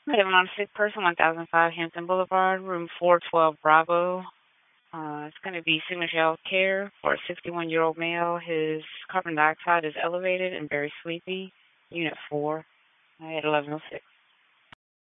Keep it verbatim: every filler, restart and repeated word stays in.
I have on a sick person, one thousand five Hampton Boulevard, room four twelve Bravo. Uh, it's going to be signature health care for a sixty-one-year-old male. His carbon dioxide is elevated and very sleepy. Unit four at eleven oh six.